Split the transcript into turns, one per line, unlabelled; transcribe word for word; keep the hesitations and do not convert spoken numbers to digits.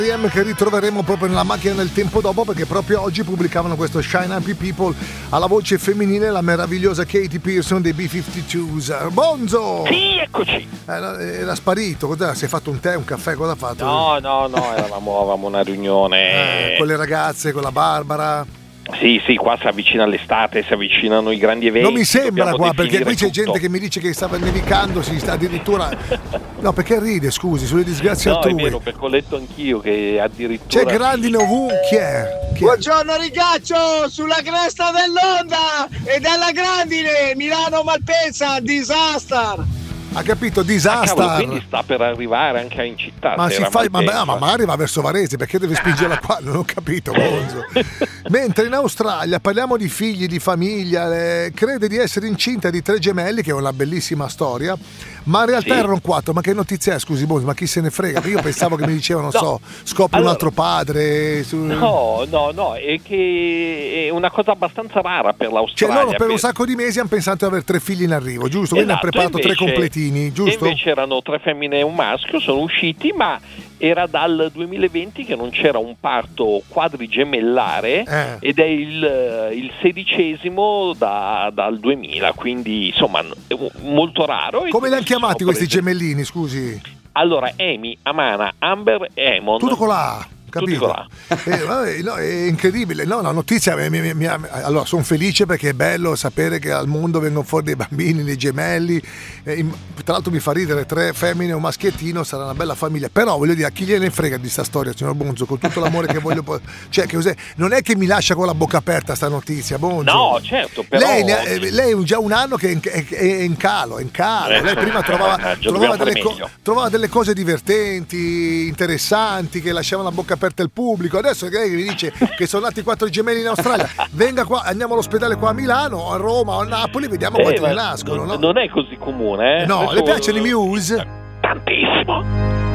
Che ritroveremo proprio nella macchina del tempo dopo, perché proprio oggi pubblicavano questo Shine Happy People alla voce femminile, la meravigliosa Katy Pearson dei B cinquantadue. Bonzo!
Sì, eccoci!
Eh, era sparito, cos'era? Si è fatto un tè, un caffè, cosa ha fatto?
No, no, no, eravamo, avevamo una riunione
eh, con le ragazze, con la Barbara.
Sì, sì, qua si avvicina l'estate, si avvicinano i grandi eventi.
Non mi sembra qua, perché qui c'è
tutto.
gente che mi dice che stava nevicando, si sta addirittura. No, perché ride, scusi, sulle disgrazie
no,
altrui.
No, è vero, perché ho letto anch'io che addirittura.
C'è grandine ovunque. Chi è? Chi è?
Buongiorno Rigaccio, sulla cresta dell'onda e dalla grandine, Milano Malpensa, disaster.
Ha capito? Disaster.
Ah, cavolo, quindi sta per arrivare anche in città.
Ma si fa, ma, ma magari va verso Varese, perché deve spingerla qua? Non ho capito, Bonzo. Mentre in Australia parliamo di figli, di famiglia, eh, crede di essere incinta di tre gemelli, che è una bellissima storia, ma in realtà sì. erano quattro. Ma che notizia è, scusi Bonzo? Ma chi se ne frega? Io pensavo che mi dicevano, non no. so, scopri allora, un altro padre. Su...
No, no, no, è che è una cosa abbastanza rara per l'Australia.
Cioè loro per
per...
un sacco di mesi hanno pensato di avere tre figli in arrivo, giusto? Quindi
esatto,
hanno preparato
invece,
tre completini, giusto?
E invece erano tre femmine e un maschio, sono usciti, ma era dal duemilaventi che non c'era un parto quadrigemellare eh. ed è il, il sedicesimo da, dal duemila, quindi insomma molto raro.
Come li hanno chiamati questi gemellini, scusi?
Allora, Amy, Amana, Amber e Emon.
Tutto con la A. Capito? Eh, vabbè, no, è incredibile. No, la notizia mi, mi, mi, allora sono felice perché è bello sapere che al mondo vengono fuori dei bambini, dei gemelli. Eh, in, tra l'altro mi fa ridere, tre femmine e un maschiettino, sarà una bella famiglia. Però voglio dire, a chi gliene frega di sta storia, signor Bonzo, con tutto l'amore che voglio. Cioè, che cos'è? Non è che mi lascia con la bocca aperta sta notizia, Bonzo.
No, certo, però.
Lei, è, lei è già un anno che è in, è, è in calo, è in calo. Lei prima trovava, trovava, delle co- trovava delle cose divertenti, interessanti, che lasciavano la bocca aperta al pubblico. Adesso lei mi dice che sono nati quattro gemelli in Australia, venga qua, andiamo all'ospedale qua a Milano o a Roma o a Napoli, vediamo
eh,
quanti ne nascono, no?
Non è così comune, eh?
No,
Adesso...
le piacciono i Muse?
Tantissimo.